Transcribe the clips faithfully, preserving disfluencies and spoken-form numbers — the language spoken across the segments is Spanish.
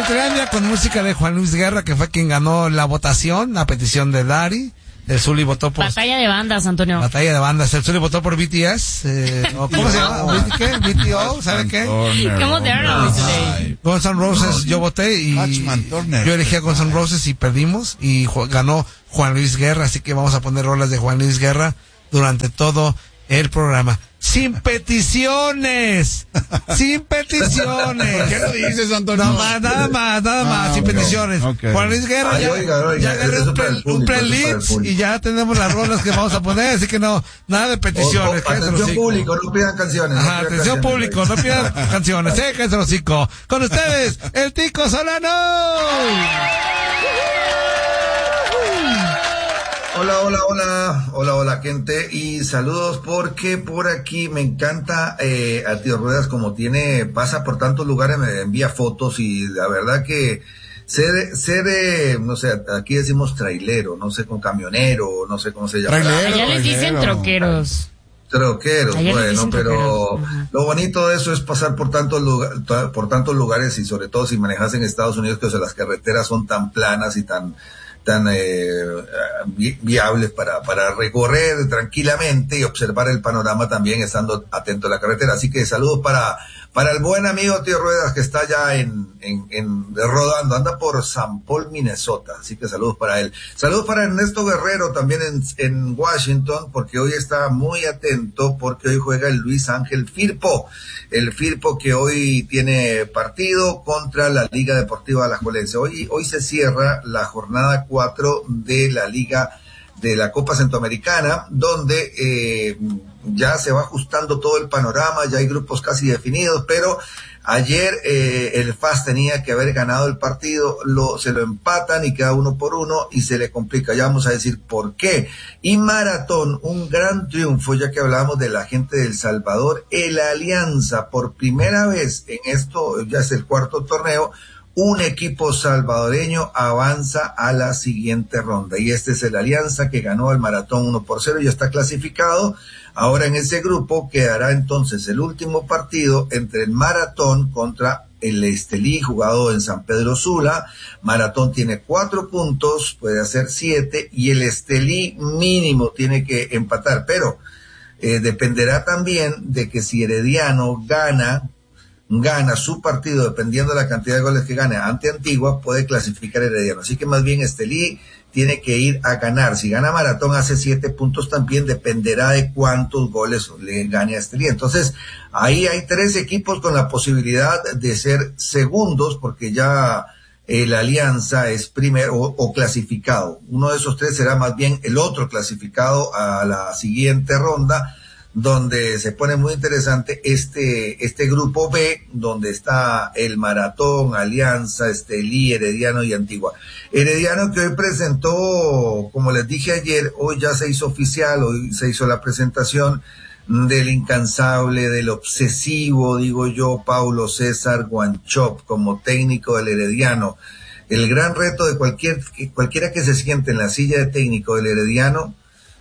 Countrylandia con música de Juan Luis Guerra, que fue quien ganó la votación, a petición de Dari. El Zuli votó por... Batalla de bandas, Antonio. Batalla de bandas. El Zuli votó por B T S. Eh, ¿Cómo se llama? ¿Qué? B T O, ¿sabe qué? ¿Cómo te hablan today? Guns N' Roses, yo voté y yo elegí a Guns N' Roses y perdimos. Y ganó Juan Luis Guerra, así que vamos a poner rolas de Juan Luis Guerra durante todo el programa. ¡Sin peticiones! ¡Sin peticiones! ¿Qué lo dices, Antonio? No más, nada más, nada más, ah, sin okay, peticiones. Okay. Juan Luis Guerra Ay, ya, oiga, oiga, ya agarré un, pre, un playlist y ya tenemos las rolas que vamos a poner, así que no, nada de peticiones. Oh, oh, atención público, no pidan canciones. Ajá, no pidan atención canciones, público, no pidan canciones, eh, cállate los hocico. Con ustedes, el Tico Solano. Hola, hola, hola, hola, hola, gente, y saludos porque por aquí me encanta eh, a Tío Ruedas, como tiene, pasa por tantos lugares, me envía fotos y la verdad que ser, ser, eh, no sé, aquí decimos trailero, no sé, con camionero, no sé cómo se llama. Trailero, allá les dicen troqueros. Troqueros, Allá bueno, pero troqueros. Lo bonito de eso es pasar por tantos lugares, por tantos lugares y sobre todo si manejas en Estados Unidos, que o sea, las carreteras son tan planas y tan tan eh, vi- viables para, para recorrer tranquilamente y observar el panorama también estando atento a la carretera. Así que saludos para, para el buen amigo Tío Ruedas que está ya en, en, en rodando, anda por San Paul, Minnesota. Así que saludos para él. Saludos para Ernesto Guerrero también en, en Washington, porque hoy está muy atento, porque hoy juega el Luis Ángel Firpo. El Firpo que hoy tiene partido contra la Liga Deportiva Alajuelense. Hoy, hoy se cierra la jornada cuatro de la Liga de la Copa Centroamericana, donde eh, ya se va ajustando todo el panorama, ya hay grupos casi definidos, pero ayer eh, el F A S tenía que haber ganado el partido, lo, se lo empatan y queda uno por uno y se le complica, ya vamos a decir por qué. Y Maratón, un gran triunfo, ya que hablábamos de la gente de El Salvador, el Alianza, por primera vez en esto, ya es el cuarto torneo, un equipo salvadoreño avanza a la siguiente ronda y este es el Alianza que ganó el Maratón uno por cero y ya está clasificado. Ahora en ese grupo quedará entonces el último partido entre el Maratón contra el Estelí, jugado en San Pedro Sula. Maratón tiene cuatro puntos, puede hacer siete y el Estelí mínimo tiene que empatar, pero eh, dependerá también de que si Herediano gana gana su partido, dependiendo de la cantidad de goles que gane ante Antigua, puede clasificar Herediano. Así que más bien Estelí tiene que ir a ganar. Si gana Maratón hace siete puntos también, dependerá de cuántos goles le gane a Estelí. Entonces, ahí hay tres equipos con la posibilidad de ser segundos, porque ya el Alianza es primero o, o clasificado. Uno de esos tres será más bien el otro clasificado a la siguiente ronda, donde se pone muy interesante este este grupo B, donde está el Maratón, Alianza, Estelí, Herediano y Antigua. Herediano que hoy presentó, como les dije ayer, hoy ya se hizo oficial, hoy se hizo la presentación del incansable, del obsesivo, digo yo, Paulo César Guanchop como técnico del Herediano. El gran reto de cualquier cualquiera que se siente en la silla de técnico del Herediano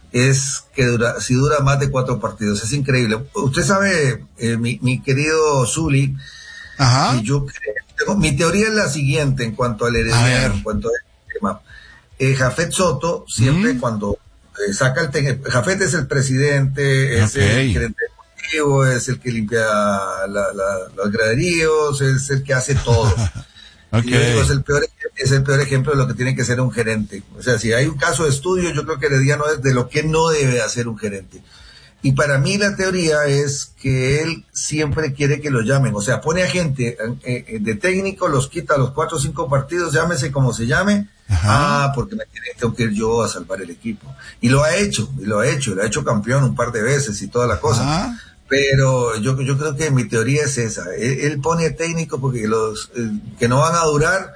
es que dura, si dura más de cuatro partidos, es increíble. Usted sabe, eh, mi, mi querido Zuli, Ajá. y yo creo, mi teoría es la siguiente en cuanto al Herediano, en cuanto al tema. Eh, Jafet Soto, siempre mm. cuando eh, saca el técnico, Jafet es el presidente, es okay. el gerente deportivo, es el que limpia la, la, los graderíos, es el que hace todo. Okay. Y yo digo, es el peor es el peor ejemplo de lo que tiene que ser un gerente. O sea, si hay un caso de estudio, yo creo que Herediano es de lo que no debe hacer un gerente. Y para mí la teoría es que él siempre quiere que lo llamen. O sea, pone a gente eh, de técnico, los quita a los cuatro o cinco partidos, llámese como se llame. Ajá. Ah, porque me tiene, tengo que ir yo a salvar el equipo. Y lo ha hecho, y lo ha hecho, y lo ha hecho campeón un par de veces y toda la cosa. Ajá. Pero yo yo creo que mi teoría es esa. Él, él pone técnico porque los eh, que no van a durar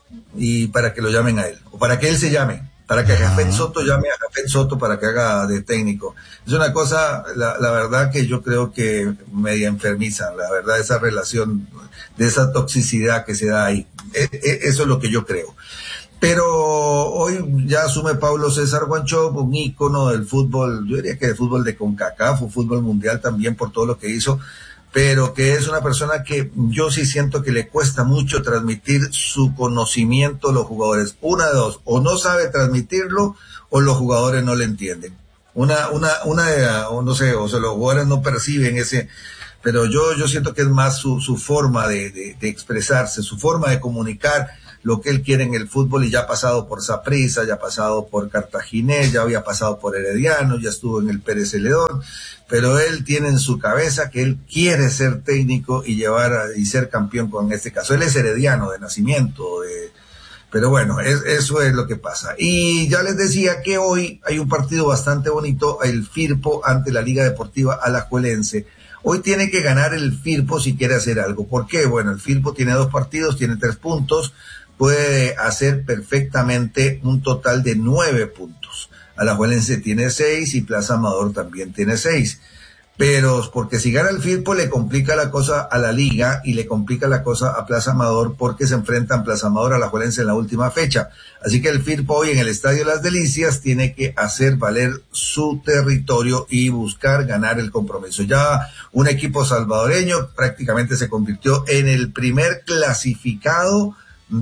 y para que lo llamen a él, o para que él se llame, para que Jafet Soto llame a Jafet Soto para que haga de técnico. Es una cosa, la, la verdad que yo creo que media enfermiza, la verdad, esa relación, de esa toxicidad que se da ahí. E, e, eso es lo que yo creo. Pero hoy ya asume Paulo César Guanchop, un ícono del fútbol, yo diría que del fútbol de CONCACAF, o fútbol mundial también por todo lo que hizo. pero que es una persona que yo sí siento que le cuesta mucho transmitir su conocimiento a los jugadores. Una de dos, o no sabe transmitirlo, o los jugadores no le entienden. Una, una, una de, o no sé, o sea, los jugadores no perciben ese, pero yo, yo siento que es más su, su forma de, de, de expresarse, su forma de comunicar lo que él quiere en el fútbol, y ya ha pasado por Saprissa, ya ha pasado por Cartaginés, ya había pasado por Herediano, ya estuvo en el Pérez Celedón, pero él tiene en su cabeza que él quiere ser técnico y llevar a, y ser campeón con este caso. Él es herediano de nacimiento, de, pero bueno, es, eso es lo que pasa. Y ya les decía que hoy hay un partido bastante bonito, el Firpo ante la Liga Deportiva Alajuelense. Hoy tiene que ganar el Firpo si quiere hacer algo. ¿Por qué? Bueno, el Firpo tiene dos partidos, tiene tres puntos, puede hacer perfectamente un total de nueve puntos. Alajuelense tiene seis y Plaza Amador también tiene seis. Pero porque si gana el Firpo le complica la cosa a la Liga y le complica la cosa a Plaza Amador, porque se enfrentan Plaza Amador a Alajuelense en la última fecha. Así que el Firpo hoy en el Estadio Las Delicias tiene que hacer valer su territorio y buscar ganar el compromiso. Ya un equipo salvadoreño prácticamente se convirtió en el primer clasificado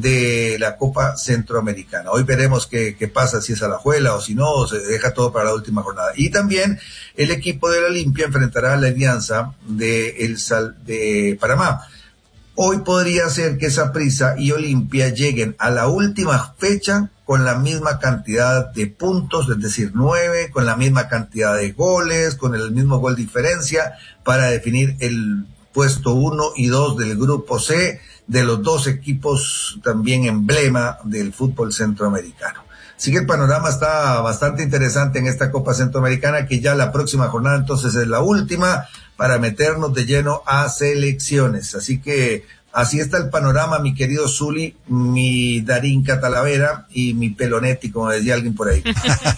de la Copa Centroamericana. Hoy veremos qué, qué pasa, si es Alajuela o si no, o se deja todo para la última jornada. Y también el equipo de la Olimpia enfrentará a la Alianza de, el Sal, de Panamá. Hoy podría ser que Saprissa y Olimpia lleguen a la última fecha con la misma cantidad de puntos, es decir, nueve, con la misma cantidad de goles, con el mismo gol diferencia, para definir el puesto uno y dos del grupo C, de los dos equipos también emblema del fútbol centroamericano. Así que el panorama está bastante interesante en esta Copa Centroamericana, que ya la próxima jornada entonces es la última para meternos de lleno a selecciones. Así que así está el panorama, mi querido Zuli, mi Darín Catalavera y mi Pelonetti, como decía alguien por ahí.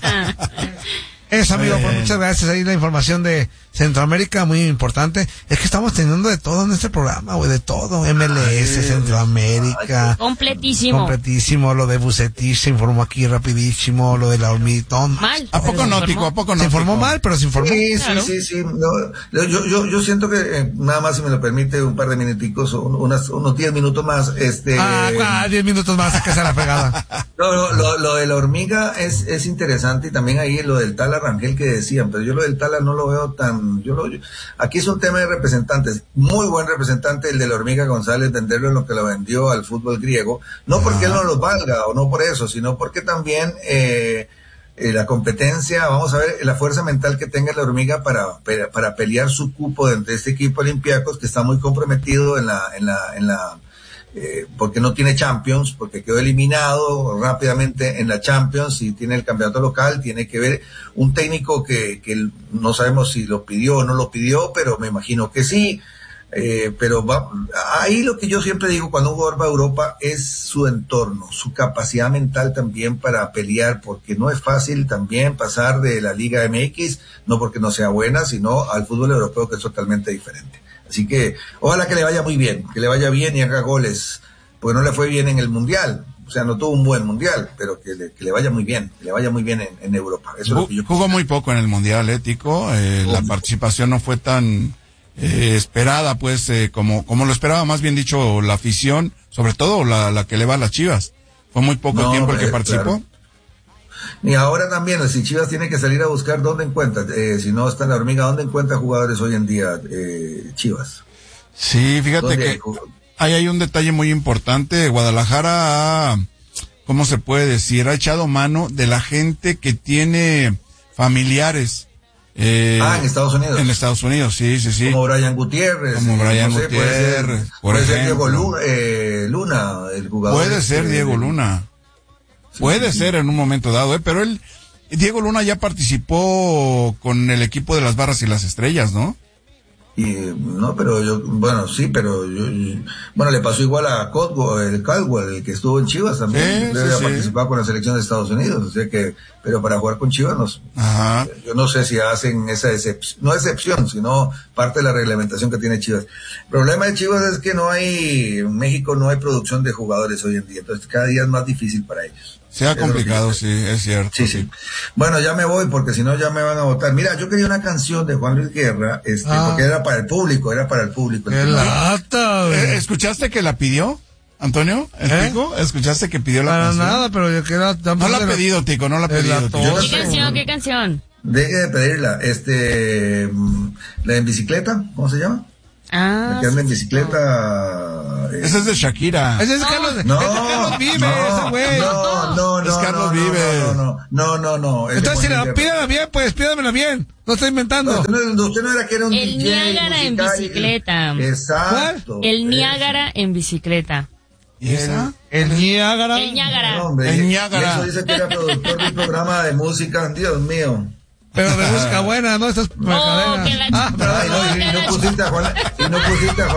Eso, amigo, pues muchas gracias. Ahí la información de Centroamérica, muy importante. Es que estamos teniendo de todo en este programa, güey, de todo. M L S, ay, Centroamérica. Completísimo. Completísimo. Lo de Bucetich se informó aquí rapidísimo. Lo de la Hormitón. Mal. ¿A poco no, Tico? ¿A poco no? Se informó mal, pero se informó. Sí, claro. sí, sí, sí. No, yo, yo, yo siento que, eh, nada más, si me lo permite, un par de minuticos, un, unas, unos diez minutos más, este. Ah, ah, diez minutos más, que sea la pegada. No, no, lo, lo de la hormiga es, es interesante, y también ahí lo del Tala Rangel que decían, pero yo lo del Tala no lo veo tan, yo lo, yo, aquí es un tema de representantes, muy buen representante el de la hormiga González, venderlo en lo que lo vendió al fútbol griego, no porque él no los valga, o no por eso, sino porque también, eh, eh, la competencia, vamos a ver, la fuerza mental que tenga la hormiga para, para, para pelear su cupo dentro de este equipo Olympiacos, que está muy comprometido en la, en la, en la, Eh, porque no tiene Champions, porque quedó eliminado rápidamente en la Champions y tiene el campeonato local. Tiene que ver un técnico que, que no sabemos si lo pidió o no lo pidió, pero me imagino que sí. Eh, pero va, ahí lo que yo siempre digo cuando un jugador va a Europa es su entorno, su capacidad mental también para pelear, porque no es fácil también pasar de la Liga M X, no porque no sea buena, sino al fútbol europeo, que es totalmente diferente. Así que ojalá que le vaya muy bien, que le vaya bien y haga goles, porque no le fue bien en el Mundial, o sea, no tuvo un buen Mundial, pero que le, que le vaya muy bien, que le vaya muy bien en, en Europa. Eso es lo que yo jugó muy poco en el Mundial, ético, eh, la participación no fue tan eh, esperada, pues, eh, como como lo esperaba, más bien dicho, la afición, sobre todo la, la que le va a las Chivas. Fue muy poco no, el tiempo el que eh, participó. Claro. Ni ahora también, si Chivas tiene que salir a buscar dónde encuentra, eh, si no está en la hormiga, ¿dónde encuentra jugadores hoy en día, eh, Chivas? Sí, fíjate que hay, hay un detalle muy importante. Guadalajara, ¿cómo se puede decir? Ha echado mano de la gente que tiene familiares. Eh, ah, en Estados Unidos. En Estados Unidos, sí, sí, sí. Como Brian Gutiérrez. Como Brian no sé, Gutiérrez. Puede ser, por puede ejemplo. ser Diego Luna, eh, Luna, el jugador. Puede ser Diego Luna. Puede sí, ser en un momento dado, ¿eh? Pero él, Diego Luna ya participó con el equipo de las Barras y las Estrellas, ¿no? Y, no, pero yo, bueno, sí, pero yo, yo bueno, le pasó igual a Caldwell, el Caldwell, el que estuvo en Chivas también, sí, sí, había sí. participado con la selección de Estados Unidos, o sea que, pero para jugar con Chivas, no, Ajá. yo no sé si hacen esa excepción, no excepción, sino parte de la reglamentación que tiene Chivas. El problema de Chivas es que no hay, en México no hay producción de jugadores hoy en día, entonces cada día es más difícil para ellos. Se ha complicado, sí, es cierto. Sí, sí. Bueno, ya me voy porque si no ya me van a votar. Mira, yo quería una canción de Juan Luis Guerra, este, ah. porque era para el público, era para el público. ¡Qué lata, güey! Eh, ¿Escuchaste que la pidió, Antonio? ¿El ¿Eh? Tico? ¿Escuchaste que pidió la Para canción? nada, pero yo quiero... No la ha pedido, Tico, no la ha pedido. Tico. ¿Qué canción? ¿Qué canción? Deje de pedirla. Este, la en bicicleta, ¿cómo se llama? Ah. La que anda en bicicleta. Eh. Esa es de Shakira. Ese es no, Carlos, no, ese es Carlos Vives, no, ese güey. No, no, no. Es Carlos no, Vives. No, no, no, no, no. Entonces, si la pídala bien, pues pídamela bien. No estoy inventando. No, usted, no, usted no era que era un El D J Niágara en musical. bicicleta. Exacto. El Niágara en bicicleta. ¿Y esa? El Niágara. El Niágara. No, hombre, El Niágara. Eso dice que era productor de un programa de música. Dios mío. Pero de música buena, ¿no? Estás Oh, que la ah, ch- Ay, no, y no pusiste a Juan, y no pusiste a Juan